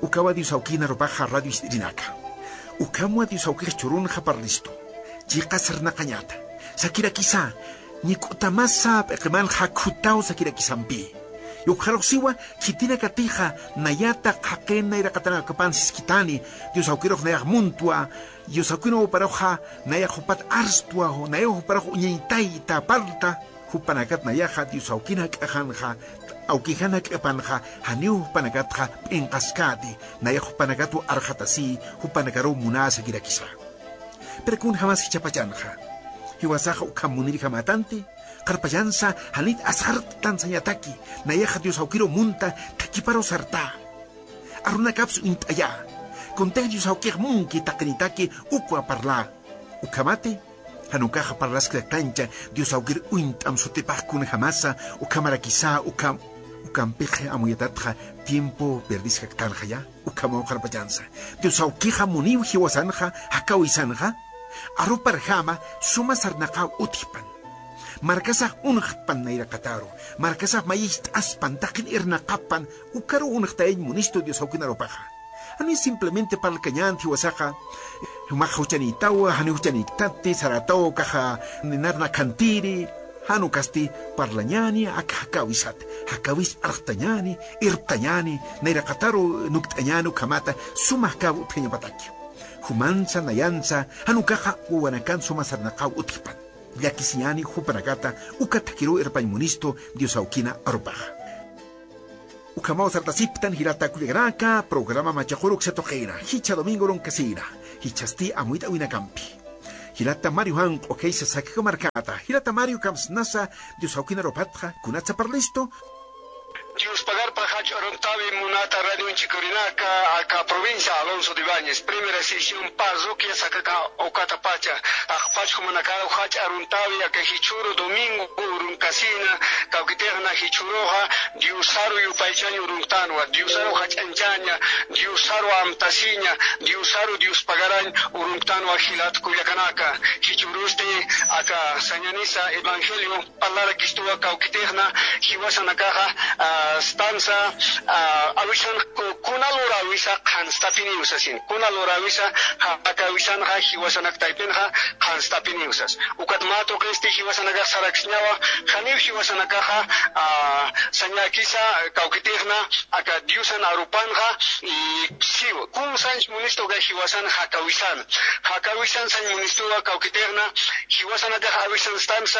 ukawa diusaukina robaja radio istinaka. Ukamwa diusaukir churunja parlisto. Chica serna cañata. Sakira quizá. Ni kutamasa pekemal hakutao sakira kisampi. Yukhaloxiwa chitina katija nayata kakena ira katana kapansis kitani. Diusaukiro naya muntua. Diusaukino paroja naya jupat arstua o naya juparoja uñitai tapalta. Jupanakat nayaja diusaukina kajanja. Aukijana kepanja haniu panakatja en cascade naya jupanakatu arjatasi jupanakaro munasa kirakisa. Pero kun jamás chapachanja. Hiwasaja ukamuniri jamatante. Karpayansa hanit asartan sayataki nayaja diusaukiro munta takiparo sarta. Aruna kapsu intaya. Conte diusaukir munki takenitaki ukwa parla. Ukamate. Hanukaja parlas cancha diusaukir uintam sotepakun jamasa ukamara quizá ukampeje amuyatatja tiempo perdis jactanja ya ukamo karpayansa diusaukija muniu hiwasanja hakawisanja aruparjama suma sarnaqa utipan markasaj unjpan naira kataro markasaj mayist aspan takin irnaqapan ukaru unjtaeñ munisto diusaukina ropaja ani simplemente para el cañán tiwasaja majuchanitawa hanuchanitati saratao kaja ninarna cantiri hanu kasti parlañani akawisat hakawis artañani irtañani nairakataru nuktañanu kamata sumahkaw utkañapataki humansa nayansa hanu kaja uwanakan sumasarnaqaw utkipan yakisiñani hupanakata ukatakiru irpañmunisto diosaukina arupaja Ukamao sartasiptan hirata kuligraka programa machajuruk satojeira hicha domingo ron casira hichasti amuita winakampi hirata Mario Han okeisa sakiko marcata hirata Mario kams nasa diusaukina ropatja kunatsa parlisto Dios pagar pajach orontavi munata radio Chicorinaka acá provincia Alonso de Ibáñez primera sesión paso que saca ocata pacha ajpach como nakara hach aruntavi acá hichuro domingo urun casina cauquiterna hichuroja diusaru yupaichaño uruntanwa diusaru hach anchaña diusaru amtasiña diusaru dius pagaran uruntanwa hilat cuyacanaka hichuruste acá sañaniza evangelio palara kistua cauquiterna hiwasanakaja stanza awisan kunalura wisa kanstapini usasin kunalura wisa hakawisan ha hiwasanak taipenha kanstapini usas ukatmato kesti hiwasanaga saraksnyawa khaniw hiwasanaka ha sanyakisa kaukiterna aka diusan arupanha i siwo kun sans munisto ga hiwasan hakawisan san munisto ga kaukiterna hiwasanaga awisan stanza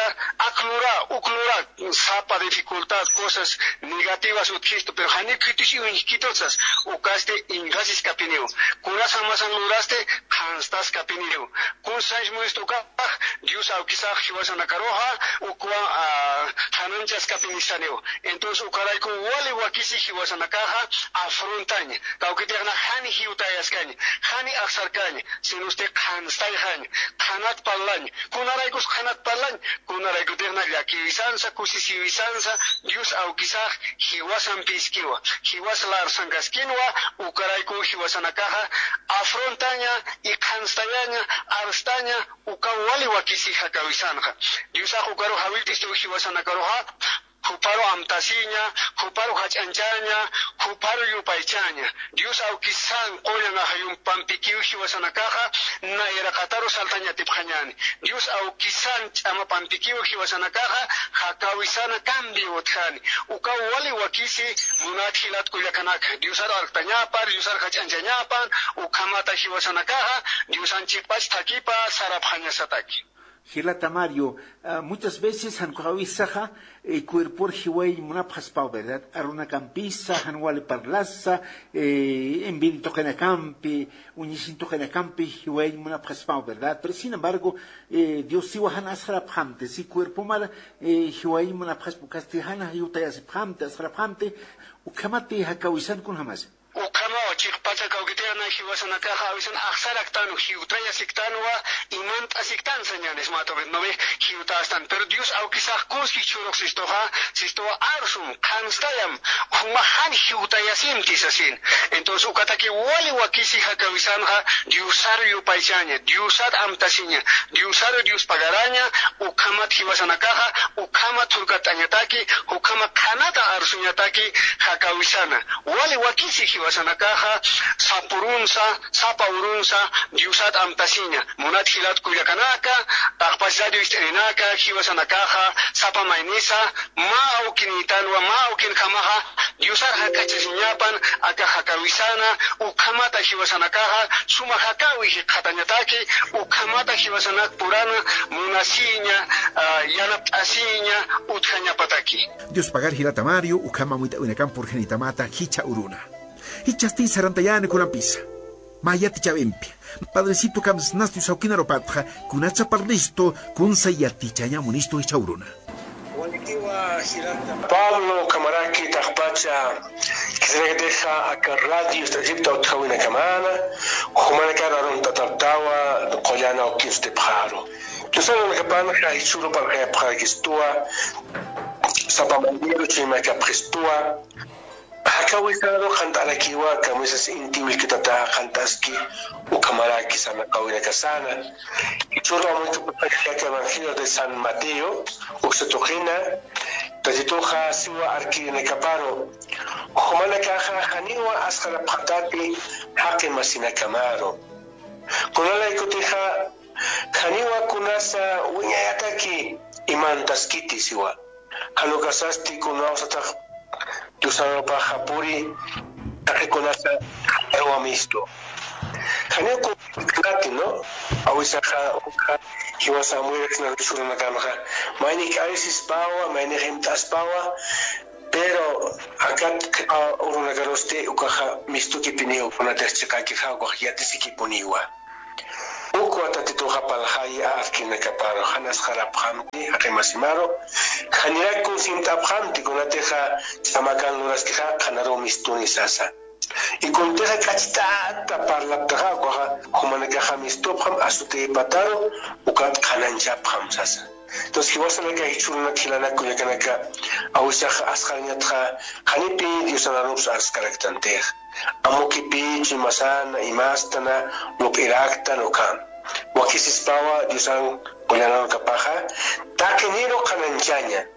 uklura sapa dificultad cosas negativas utkisto pero hani kritishi unhikitosas ukaste ingasis kapineo kunas amasan luraste kanstas kapineo kun sanj muistuka dius aukisaj hiwasana karoja ukwa hananchas kapinisaneo entonces ukaraiku wali wakisi hiwasana kaja afrontaña kaukiterna hani hiutayaskaña hani aksarkaña sin usted kanstayjaña kanat pallaña kunaraikus kanat pallaña kunaraikuterna yakivisansa kusisivisansa dius aukisaj hiwasan piskiwa hiwas larsangaskinwa ukaraiku hiwasanakaja afrontaña y kanstaña arstaña ukawali wakisi hakawisanja diusa ukaro hawiltistu hiwasanakaroja Juparo amtasiña, juparo hachanchaña, juparo yupaychaña. Dios aukisan qoyan ahayun pampikiu hiwasanakaja, na irakataro saltaña tipjañani. Dios aukisan chama pampikiu hiwasanakaja, hakawisana cambio otjani. Ukaw wali wakisi munat hilat kuyakanaka. Dios aro altañapan, Dios aro hachanchañapan, ukamata hiwasanakaja, Dios anchipach takipa sarapjaña sataki. Gilata Mario, muchas veces han cojavisaja cuerpo hiway munapjaspao, ¿verdad? Aruna campisa, hanwale parlasa, en vinto genacampi, unicinto genacampi, hiway munapjaspao, ¿verdad? Pero sin embargo, Dios si wahan asraphamte, si cuerpo mal, hiway munapjaspukastihana, yutayasiphamte, asraphamte, ukamate hakawisan kun hamas. Ukama chikpacha kaukiterna hiwasanakaja avisan axaraktanu hiutraya siktanua imant asiktan señales matovet no ve hiutastan pero Dios aukisaj kuski churok sistoa arsum kanstayam humahan hiutayasim tisasin entonces ukataki wali wakisi hakawisanja Diusario paisaña Diusat amtasiña Diusario Dios pagaraña ukamat hiwasanakaja ukamat turkatañataki ukamat kanata arsuñataki hakawisana wali wakisi hiwasanakaja sapurunsa Diusat amtasiña munat hilat kuyakanaka akpasado istenaka hiwasanakaja sapa mainisa ma aukinitanwa ma aukin kamaja Diusar hakachasiñapan aka hakawisana ukamata hiwasanakaja suma hakawi hikatañataki ukamata hiwasanak purana munasiña yanaptasiña utjañapataki Dios pagar hilatamario ukama muita unakan por genitamata hicha uruna hichasti sarantayane kunampisa mayati chavempi padrecito kams nastu saukina ropatja kunacha parlisto kun sayati chaña munisto hicha uruna Pablo Camaraki Tajpacha que deja a radio Egipto Utjawina Kamana Humana Kararon Tatartawa Koyana o Kinste Paro yo soy una capana que chulo para Pragistua Sapamandiro Chima Capristua Hakawisaro Kantarakiwa Kamisas Intiwi Kitata Kantaski Ukamaraki Samakawina Kasana y chulo mucho para el Evangelio de San Mateo Uxetogina Tajitoja siwa arkine kaparo Humana kaja haniwa askara patati hake masina kamaro Kunala ikutija haniwa kunasa wiñayataki iman taskiti siwa Hanukasasti kunawsata Yusano pahapuri hake kunasa ewa misto Haniwa kunati no awisaja Hiwasa muerex na rusura na kamaja. Mainik arisis pawa, mainik himtas pawa, pero akat uruna garoste ukaha mistuki pinio kuna terchika kiha ukahiati siki puniwa. Uko atatitoha palhaya arkina kaparo hanas harap hamti hakimasimaro. Hanirak kun simta hamti kuna teha samakan lunas kiha kanaro mistuni sasa. Y con teja cachita parla taja coja humana que jamisto pam asute pataro ukat kananja pam sasa entonces si vas a la que hichuna kilana kuya kanaka awisa askhanya tha khanipi diusanarus as karaktante amoki pi chimasana imastana lo pirakta lo kan wakisis pawa diusan kuyanano kapaja takeniro kananchanya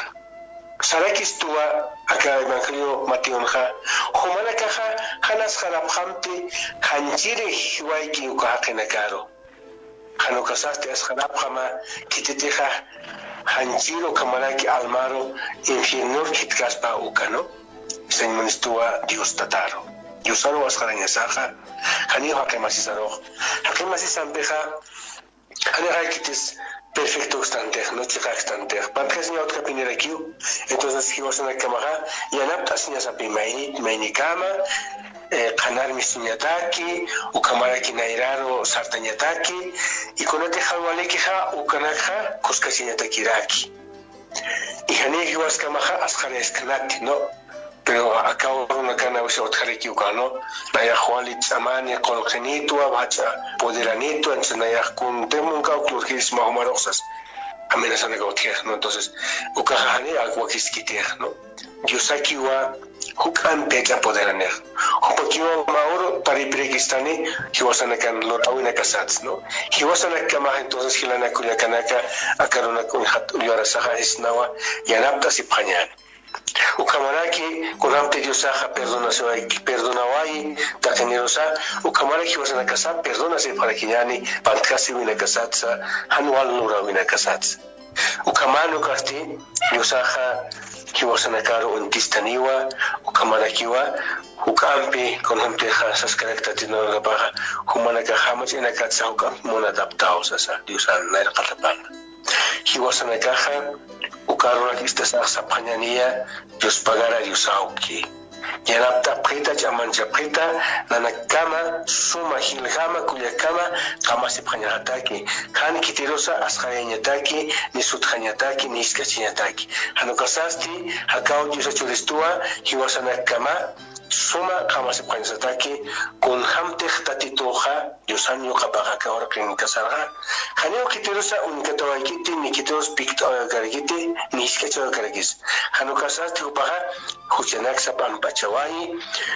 Sarakistua aka Evangelio Mateo Mja, Humana Caja, Hanas Haraphamti, Hanjiri Hiwaiki Ukahakenakaro. Hanukasaste as Haraphama, Kititeja, Hanjiro Kamaraki Almaro, Infernor Kitkaspa Ukano, Sen Ministua Dios Tataro. Diosaro was Haranyasaja, Hani Hakemasisaro, Hakemasisambeja, Hanerakitis. Perfecto obstante, no chica obstante. Para que señor capinera aquí, entonces si vas a la cama, ya no te hacías a pimaini cama, canar mis tuñataki, o camara que nairaro sartañataki, y con este jalwalequija o canaja, coscasinyatakiraki. Y jané yo as camaja as janes canati, ¿no? Pero acá una cana o sea otjareki ukano, naya juali tsamani colgenito, abacha poderanito, entonces naya kun temunka uklurgis mahumarosas. Amenazan a gautier, ¿no? Entonces, ukahane agua kiskiter, ¿no? Yosaki wa hukan pecha poderaner. Hupakiwa mauro tariprekistani, hiwasana kan lorawina kasats, ¿no? Hiwasana kama entonces hilana kunya kanaka akaruna kun hat uyarasaha isnawa yanapta sipanyani. Ukamaraki kuramte Diosaja perdonawai takenerosa ukamaraki wasana kasat perdona se para kinyani pantkasi wina kasatsa hanwal nura wina kasatsa ukamano kasti Diosaja kiwasana karo untistaniwa ukamarakiwa ukampi konhamteja sas karaktatino gabaja humanaka hamach inakatsa ukam monadaptao sasa Diosan nair katapan kiwasana kaja Ukarona istasaq saphañanía Dios pagara Diosauki yanapta prita chamancha prita nanakama suma hilgama kuyakama kama sipkhanyataki han kitirosa askhayanyataki ni sutkanyataki ni iskachinyataki hanukasasti hakao yusa churistua hiwasanakama suma kama sipkhanyataki kun hamtekh tatitoha yusanyo kapaka ora klinikasarga hanyo kitirosa unikatawaikiti ni kitiros pikta garigiti ni iskachawa garigis hanukasasti upaha huchanak sapan pachawai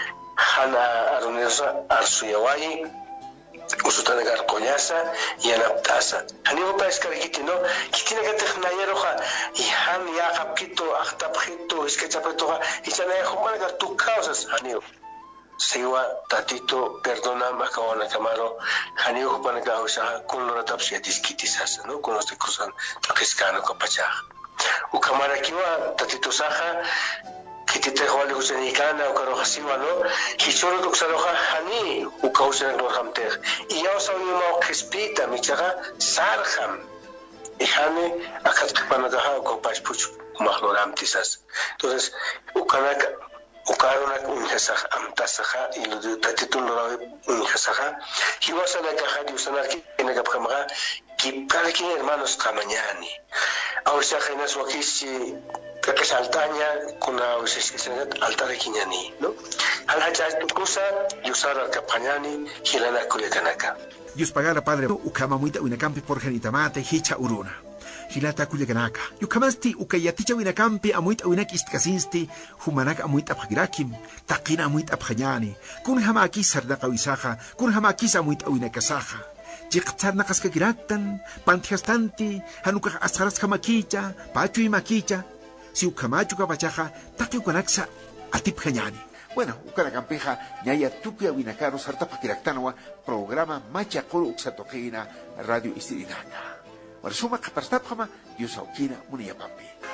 hana arunesa arsuyawai usutanagar koñasa yanaptasa hani opa eskarigiti no kitina gateknayeroja ihan yaqapkito aqtapjito iskachapetoja ichanayajumanagar tu causas hani Sewa tatito perdona makawana kamaro hani upanaga usaha kunloratapsia diskitisasa no con los de cruzan takeskano kapacha ukamara kiwa tatito saha kitite holi husenikana ukarohasiwa no hichoro duksaloha hani ukausen lorhamter iyo sawima khespita michaga sarham ihane akat kapanaga ukapach puch mahloramtisas entonces ukanaka ukaronak unhasakh amtasakha ilu tatitun lora unhasakha hiwasanaka hadi usanarki enagapkamaga kipkalki hermanos kamañani awsa khinas wakisi que saltaña kuna usiskesenet altare kiñani no al hachas tukusa yusara kapañani hilana kulekanaka yuspagara padre ukama muita uinakampi por genitamate hicha uruna hilata kulekanaka yukamasti ukayaticha uinakampi amuita uinak istkasinsti humanak amuita apagirakim taqina amuita aphañani kun hamaki sarda qawisaha kun hamaki amuita uinakasaha jiqtarna qaska giraktan pantiastanti hanuka asharas kamakicha pachu makicha si ukamachu kapachaja taki ukanaksa atip kanyani bueno ukanakampeja ñaya tupia winakaro sarta pakiraktanwa programa macha kolo uksatokina radio istirinaka warsuma kaparstapjama yusaukina muniyapampi